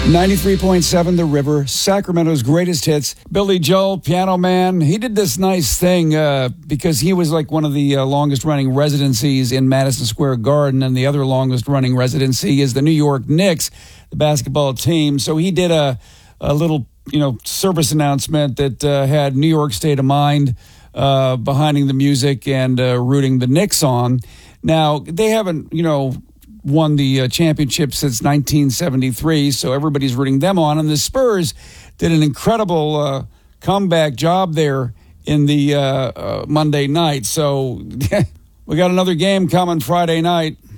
93.7 The River, Sacramento's greatest hits. Billy Joel, Piano Man, he did this nice thing because he was like one of the longest-running residencies in Madison Square Garden, and the other longest-running residency is the New York Knicks, the basketball team. So he did a little, service announcement that had New York State of Mind behind the music and rooting the Knicks on. Now, they haven't, won the championship since 1973, so everybody's rooting them on. And the Spurs did an incredible comeback job there in the Monday night. So we got another game coming Friday night.